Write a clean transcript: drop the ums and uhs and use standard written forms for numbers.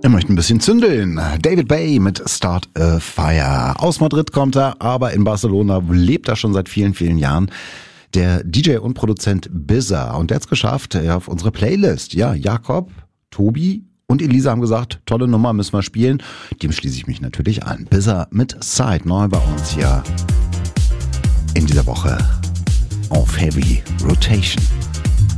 Er möchte ein bisschen zündeln. David Bay mit Start a Fire. Aus Madrid kommt er, aber in Barcelona lebt er schon seit vielen, vielen Jahren. Der DJ und Produzent Bizza. Und der hat's geschafft auf unsere Playlist. Ja, Jakob, Tobi und Elisa haben gesagt, tolle Nummer, müssen wir spielen. Dem schließe ich mich natürlich an. Bizza mit Side, neu bei uns hier in dieser Woche auf Heavy Rotation.